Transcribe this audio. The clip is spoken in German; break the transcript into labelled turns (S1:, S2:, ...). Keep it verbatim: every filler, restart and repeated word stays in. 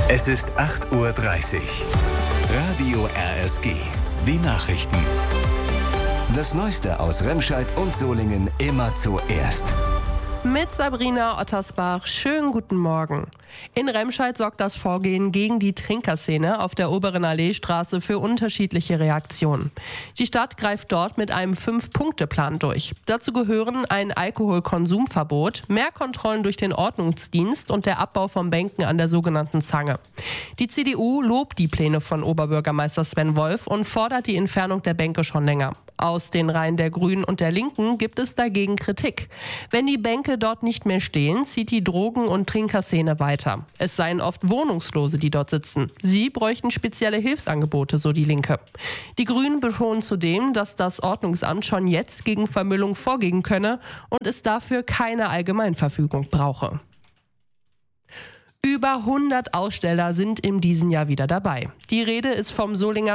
S1: Es ist acht Uhr dreißig. Radio R S G. Die Nachrichten. Das Neueste aus Remscheid und Solingen immer zuerst.
S2: Mit Sabrina Ottersbach. Schönen guten Morgen. In Remscheid sorgt das Vorgehen gegen die Trinkerszene auf der Oberen Alleestraße für unterschiedliche Reaktionen. Die Stadt greift dort mit einem Fünf-Punkte-Plan durch. Dazu gehören ein Alkoholkonsumverbot, mehr Kontrollen durch den Ordnungsdienst und der Abbau von Bänken an der sogenannten Zange. Die C D U lobt die Pläne von Oberbürgermeister Sven Wolf und fordert die Entfernung der Bänke schon länger. Aus den Reihen der Grünen und der Linken gibt es dagegen Kritik. Wenn die Bänke dort nicht mehr stehen, zieht die Drogen- und Trinkerszene weiter. Es seien oft Wohnungslose, die dort sitzen. Sie bräuchten spezielle Hilfsangebote, so die Linke. Die Grünen betonen zudem, dass das Ordnungsamt schon jetzt gegen Vermüllung vorgehen könne und es dafür keine Allgemeinverfügung brauche. Über hundert Aussteller sind in diesem Jahr wieder dabei. Die Rede ist vom Solinger